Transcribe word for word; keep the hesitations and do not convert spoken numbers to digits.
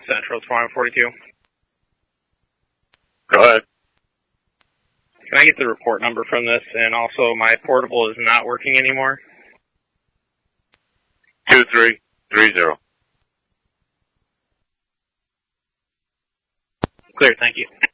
Central, twenty forty-two. Go ahead. Can I get the report number from this? And also, my portable is not working anymore. two three three zero. Clear, thank you.